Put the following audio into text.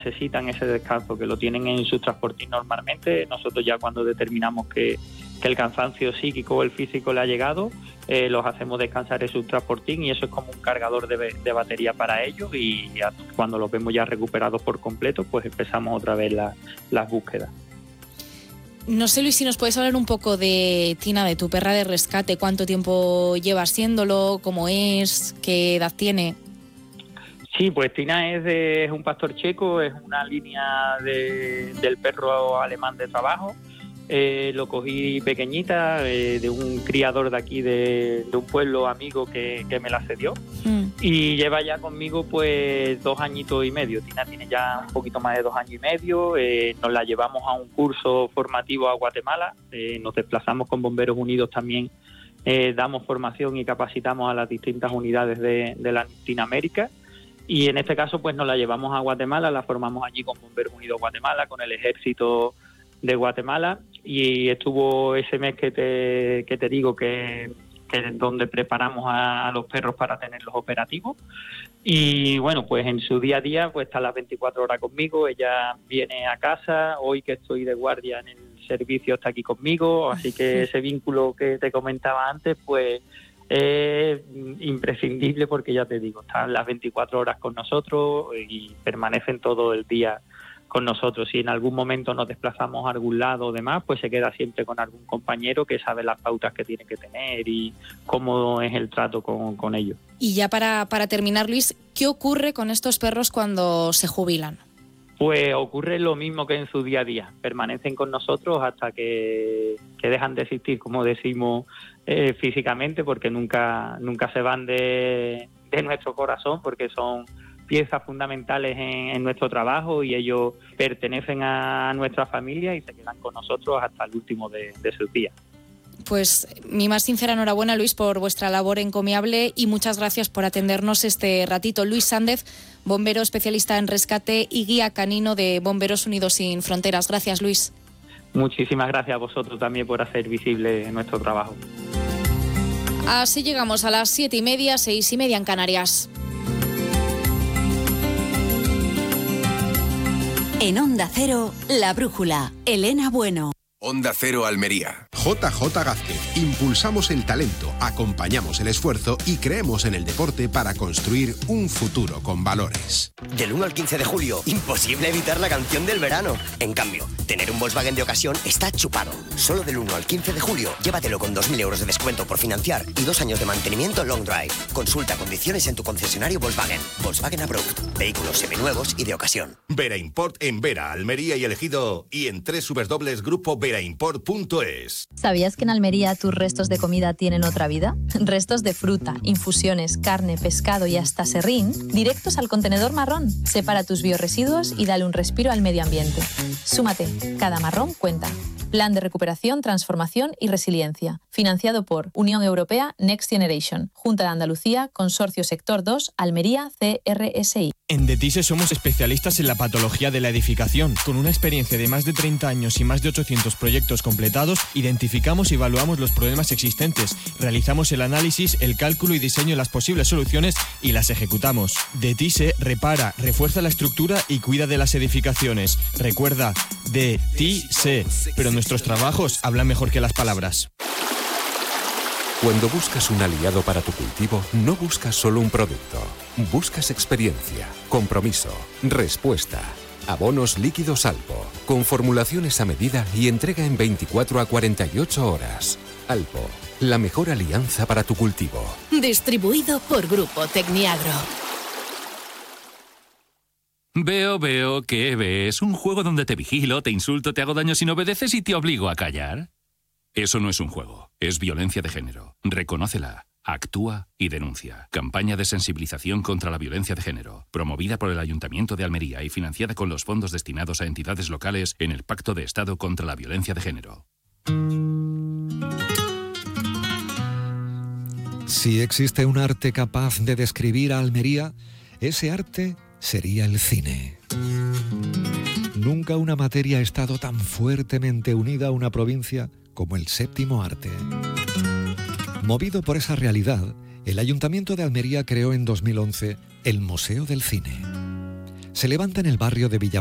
necesitan ese descanso, que lo tienen en su transportín normalmente. Nosotros ya cuando determinamos que el cansancio psíquico o el físico le ha llegado, los hacemos descansar en su transportín y eso es como un cargador de batería para ellos, y ya cuando los vemos ya recuperados por completo, pues empezamos otra vez las búsquedas. No sé, Luis, si nos puedes hablar un poco de Tina, de tu perra de rescate. ¿Cuánto tiempo llevas siéndolo? ¿Cómo es? ¿Qué edad tiene? Sí, pues Tina es un pastor checo, es una línea del perro alemán de trabajo. Lo cogí pequeñita, de un criador de aquí, de un pueblo amigo que me la cedió. Y lleva ya conmigo pues 2 añitos y medio. Tina tiene ya un poquito más de 2 años y medio. Nos la llevamos a un curso formativo a Guatemala. Nos desplazamos con Bomberos Unidos también. Damos formación y capacitamos a las distintas unidades de Latinoamérica. Y en este caso pues nos la llevamos a Guatemala, la formamos allí con Bomberos Unidos Guatemala, con el Ejército de Guatemala, y estuvo ese mes que te digo que es donde preparamos a los perros para tenerlos operativos. Y bueno, pues en su día a día pues está las 24 horas conmigo. Ella viene a casa, hoy que estoy de guardia en el servicio está aquí conmigo, así que ese vínculo que te comentaba antes pues es imprescindible, porque ya te digo, están las 24 horas con nosotros y permanecen todo el día con nosotros. Si en algún momento nos desplazamos a algún lado o demás, pues se queda siempre con algún compañero que sabe las pautas que tiene que tener y cómo es el trato con ellos. Y ya para terminar, Luis, ¿qué ocurre con estos perros cuando se jubilan? Pues ocurre lo mismo que en su día a día. Permanecen con nosotros hasta que dejan de existir, como decimos, físicamente, porque nunca se van de nuestro corazón, porque son piezas fundamentales en nuestro trabajo y ellos pertenecen a nuestra familia y se quedan con nosotros hasta el último de sus días. Pues mi más sincera enhorabuena, Luis, por vuestra labor encomiable y muchas gracias por atendernos este ratito. Luis Sández, bombero especialista en rescate y guía canino de Bomberos Unidos Sin Fronteras. Gracias, Luis. Muchísimas gracias a vosotros también por hacer visible nuestro trabajo. Así llegamos a las 7:30, 6:30 en Canarias. En Onda Cero, La Brújula, Elena Bueno. Onda Cero Almería. JJ Gázquez. Impulsamos el talento, acompañamos el esfuerzo y creemos en el deporte para construir un futuro con valores. Del 1 al 15 de julio, imposible evitar la canción del verano. En cambio, tener un Volkswagen de ocasión está chupado. Solo del 1 al 15 de julio, llévatelo con 2.000 euros de descuento por financiar y 2 años de mantenimiento long drive. Consulta condiciones en tu concesionario Volkswagen. Volkswagen Approved. Vehículos seminuevos y de ocasión. Vera Import en Vera, Almería y El Ejido y en www.grupoveraImport.es. ¿Sabías que en Almería tus restos de comida tienen otra vida? Restos de fruta, infusiones, carne, pescado y hasta serrín, directos al contenedor marrón. Separa tus biorresiduos y dale un respiro al medio ambiente. Súmate, cada marrón cuenta. Plan de Recuperación, Transformación y Resiliencia. Financiado por Unión Europea Next Generation, Junta de Andalucía, Consorcio Sector 2, Almería, CRSI. En DETISE somos especialistas en la patología de la edificación. Con una experiencia de más de 30 años y más de 800 proyectos completados, identificamos y evaluamos los problemas existentes, realizamos el análisis, el cálculo y diseño de las posibles soluciones y las ejecutamos. DETISE repara, refuerza la estructura y cuida de las edificaciones. Recuerda, DETISE, pero nuestros trabajos hablan mejor que las palabras. Cuando buscas un aliado para tu cultivo, no buscas solo un producto. Buscas experiencia, compromiso, respuesta. Abonos líquidos Alpo, con formulaciones a medida y entrega en 24 a 48 horas. Alpo, la mejor alianza para tu cultivo. Distribuido por Grupo Tecniagro. Veo, ¿qué ves? Un juego donde te vigilo, te insulto, te hago daño si no obedeces y te obligo a callar. Eso no es un juego, es violencia de género. Reconócela, actúa y denuncia. Campaña de sensibilización contra la violencia de género, promovida por el Ayuntamiento de Almería y financiada con los fondos destinados a entidades locales en el Pacto de Estado contra la Violencia de Género. Si existe un arte capaz de describir a Almería, ese arte sería el cine. Nunca una materia ha estado tan fuertemente unida a una provincia como el séptimo arte. Movido por esa realidad, el Ayuntamiento de Almería creó en 2011 el Museo del Cine. se levanta en el barrio de